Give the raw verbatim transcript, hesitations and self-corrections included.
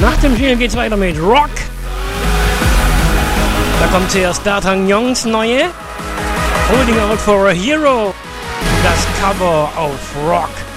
Nach dem Film geht's weiter mit Rock. Da kommt zuerst D'Artagnans neue Holding Out for a Hero. Das Cover auf Rock.